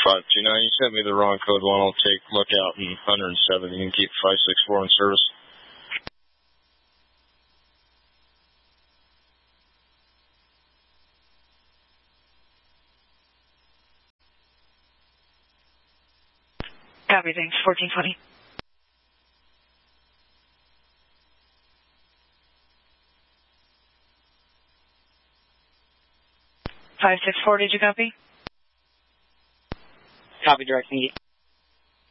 529. You sent me the wrong code one. I'll take lookout and 107. You can keep 564 in service. Copy, thanks. 1420. Five 6-4, did you copy? Copy, direct, thank you.